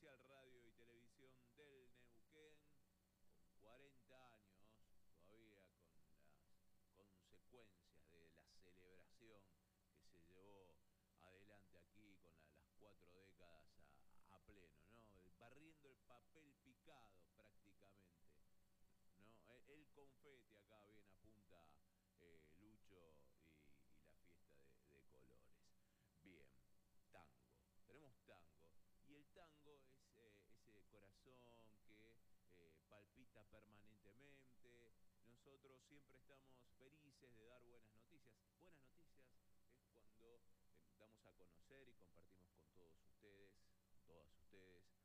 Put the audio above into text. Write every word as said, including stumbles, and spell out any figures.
oficial radio y televisión del Neuquén, con cuarenta años, todavía con las consecuencias de la celebración que se llevó adelante aquí con la- las cuatro décadas a, a pleno, ¿no? Barriendo el papel picado prácticamente, ¿no? El, el confeti acá bien apunta eh, Lucho y, y la fiesta de, de colores. Bien, tango. Tenemos tango. Y el tango es eh, ese corazón que eh, palpita permanentemente. Nosotros siempre estamos felices de dar buenas noticias. Buenas noticias es cuando eh, damos a conocer y compartimos con todos ustedes, con todas ustedes,